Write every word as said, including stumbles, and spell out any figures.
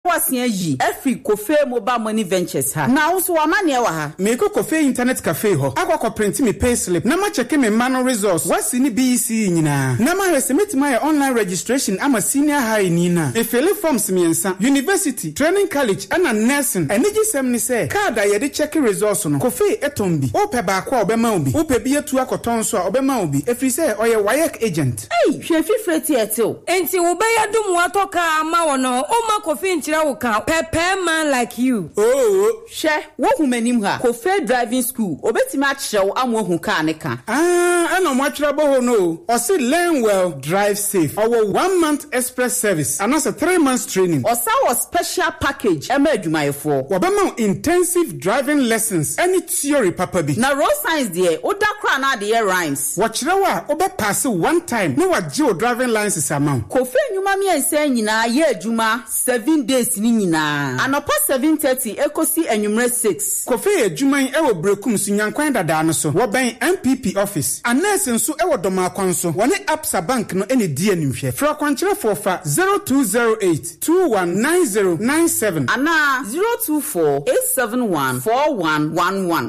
boasia yi every Kofe Mobile Money Ventures ha na wo so amane wa ha me ko Kofe internet cafe ho akwa print me pay slip na ma check me man resource wasi ni B E C nyina na ma resmit my online registration ama senior high ni na e fill forms me ensa university training college ana nursing enigi sem ni say card a ye de check resource no Kofe etombi o pe ba kwa obema obi o pe bi etu akoton so obema obi efri say oye Wayek agent hey hwe fifre tieto enti wo be yadum watoka ama wono o ma Kofe nchira wo ka pepe man like you oh hwe wo humanim ha Kofe driving school obetima achrew amwo car ne ka ah ana mo atwera bo ho no o say learn well drive safe our one month express service and also three months training o sa was special package ema adwumayefo wo be ma intensive driving lessons any theory papa bi na road science there oda kra na de rhymes wo kyerewa o be pass one time no wa geo driving license amount Kofe nyuma mi ense nyina ye adwuma seven days ni nyina anopa seven thirty ekosi anwumre six Kofe adwuma e wo brekum su nyankwan dada no so wo ben M P P office anes nso e wo doma kwan so woni Absa bank no ene die nimhwe fra kwankere for fa zero two zero eight two one nine zero nine seven ana zero two four eight seven one four one one one